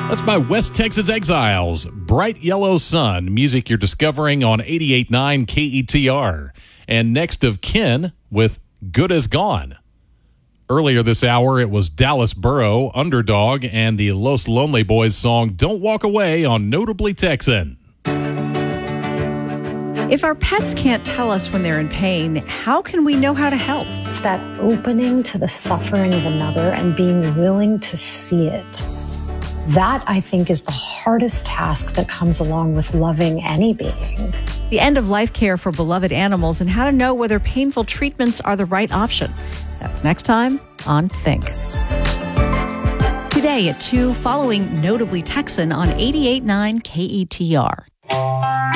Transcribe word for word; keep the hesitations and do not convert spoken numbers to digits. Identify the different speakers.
Speaker 1: That's by West Texas Exiles, Bright Yellow Sun, music you're discovering on eighty-eight point nine K E T R. And next of Kin with Good As Gone. Earlier this hour, it was Dallas Burrow, Underdog, and the Los Lonely Boys song Don't Walk Away on Notably Texan.
Speaker 2: If our pets can't tell us when they're in pain, how can we know how to help?
Speaker 3: It's that opening to the suffering of another and being willing to see it. That, I think, is the hardest task that comes along with loving any being.
Speaker 2: The end-of-life care for beloved animals and how to know whether painful treatments are the right option. That's next time on Think. Today at two, following Notably Texan on eighty-eight point nine K E T R.